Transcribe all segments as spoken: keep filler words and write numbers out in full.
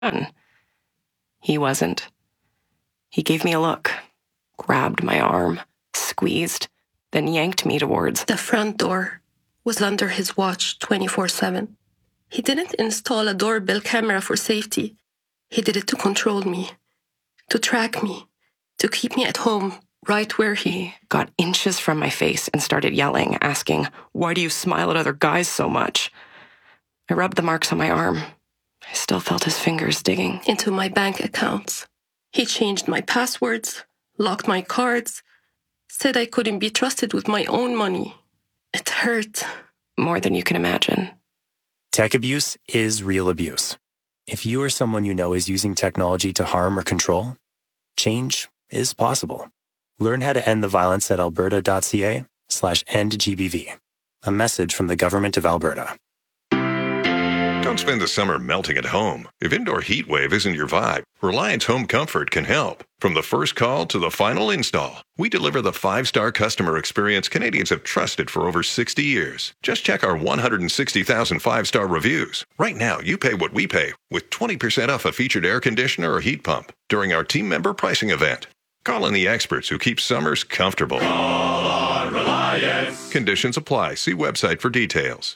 done. He wasn't. He gave me a look, grabbed my arm, squeezed, then yanked me towards the front door. Was under his watch twenty-four seven. He didn't install a doorbell camera for safety. He did it to control me, to track me, to keep me at home, right where he got inches from my face and started yelling, asking, "Why do you smile at other guys so much?" I rubbed the marks on my arm. I still felt his fingers digging into my bank accounts. He changed my passwords, locked my cards, said I couldn't be trusted with my own money. It hurt. More than you can imagine. Tech abuse is real abuse. If you or someone you know is using technology to harm or control, change is possible. Learn how to end the violence at alberta.ca slash end GBV. A message from the Government of Alberta. Don't spend the summer melting at home. If indoor heat wave isn't your vibe, Reliance Home Comfort can help. From the first call to the final install, we deliver the five-star customer experience Canadians have trusted for over sixty years. Just check our one hundred sixty thousand five-star reviews. Right now, you pay what we pay with twenty percent off a featured air conditioner or heat pump during our team member pricing event. Call in the experts who keep summers comfortable. Call on Reliance. Conditions apply. See website for details.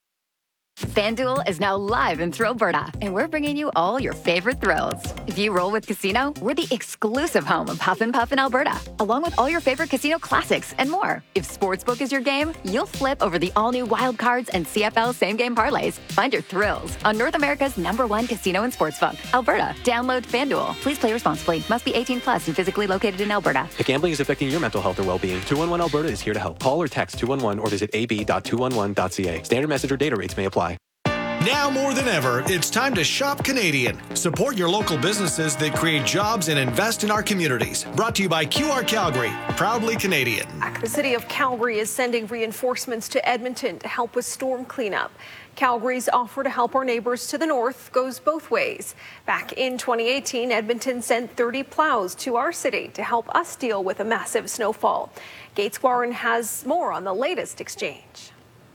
FanDuel is now live in Thrillberta, and we're bringing you all your favorite thrills. If you roll with Casino, we're the exclusive home of Huff and Puff in Alberta, along with all your favorite casino classics and more. If Sportsbook is your game, you'll flip over the all-new Wild Cards and C F L same-game parlays. Find your thrills on North America's number one casino and sportsbook, Alberta. Download FanDuel. Please play responsibly. Must be eighteen plus and physically located in Alberta. If gambling is affecting your mental health or well-being, two one one Alberta is here to help. Call or text two one one or visit a b dot two one one dot c a. Standard message or data rates may apply. Now more than ever, it's time to shop Canadian. Support your local businesses that create jobs and invest in our communities. Brought to you by Q R Calgary, proudly Canadian. The city of Calgary is sending reinforcements to Edmonton to help with storm cleanup. Calgary's offer to help our neighbors to the north goes both ways. Back in twenty eighteen, Edmonton sent thirty plows to our city to help us deal with a massive snowfall. Gates Warren has more on the latest exchange.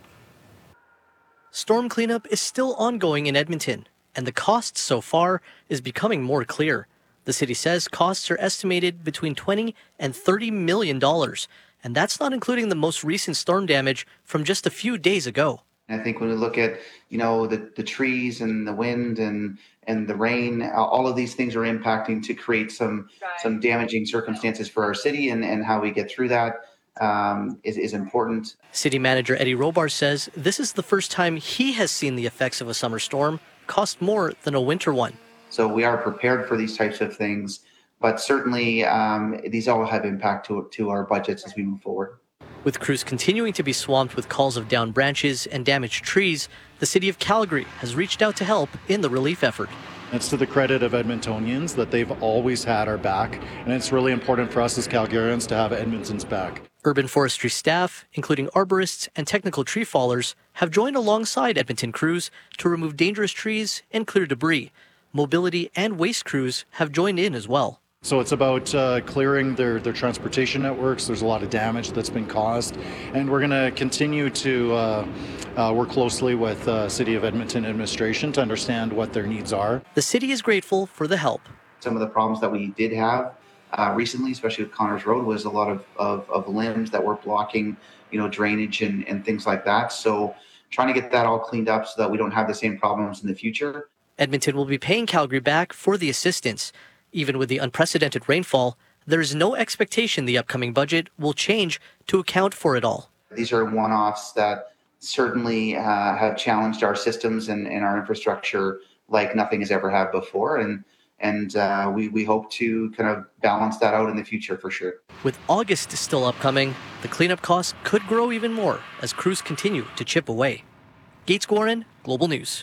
Storm cleanup is still ongoing in Edmonton, and the cost so far is becoming more clear. The city says costs are estimated between twenty and thirty million dollars, and that's not including the most recent storm damage from just a few days ago. I think when we look at, you know, the, the trees and the wind and, and the rain, all of these things are impacting to create some right. some damaging circumstances for our city, and, and how we get through that. Um, is, is important. City Manager Eddie Robar says this is the first time he has seen the effects of a summer storm cost more than a winter one. So we are prepared for these types of things, but certainly um, these all have impact to, to our budgets as we move forward. With crews continuing to be swamped with calls of downed branches and damaged trees, the City of Calgary has reached out to help in the relief effort. It's to the credit of Edmontonians that they've always had our back, and it's really important for us as Calgarians to have Edmonton's back. Urban forestry staff, including arborists and technical tree fallers, have joined alongside Edmonton crews to remove dangerous trees and clear debris. Mobility and waste crews have joined in as well. So it's about uh, clearing their, their transportation networks. There's a lot of damage that's been caused, and we're going to continue to uh, uh, work closely with uh, City of Edmonton administration to understand what their needs are. The city is grateful for the help. Some of the problems that we did have uh, recently, especially with Connors Road, was a lot of, of, of limbs that were blocking, you know, drainage and, and things like that. So trying to get that all cleaned up so that we don't have the same problems in the future. Edmonton will be paying Calgary back for the assistance. Even with the unprecedented rainfall, there is no expectation the upcoming budget will change to account for it all. These are one-offs that certainly uh, have challenged our systems and, and our infrastructure like nothing has ever had before. And and uh, we, we hope to kind of balance that out in the future for sure. With August still upcoming, the cleanup costs could grow even more as crews continue to chip away. Gates Warren, Global News.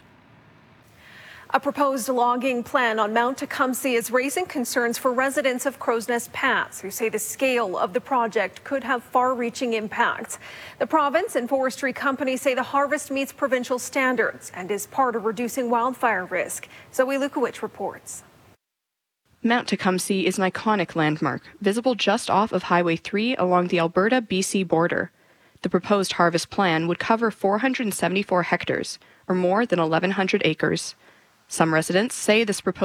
A proposed logging plan on Mount Tecumseh is raising concerns for residents of Crow's Nest Pass, who say the scale of the project could have far-reaching impacts. The province and forestry companies say the harvest meets provincial standards and is part of reducing wildfire risk. Zoe Lukowicz reports. Mount Tecumseh is an iconic landmark, visible just off of Highway three along the Alberta-B C border. The proposed harvest plan would cover four hundred seventy-four hectares, or more than eleven hundred acres. Some residents say this proposed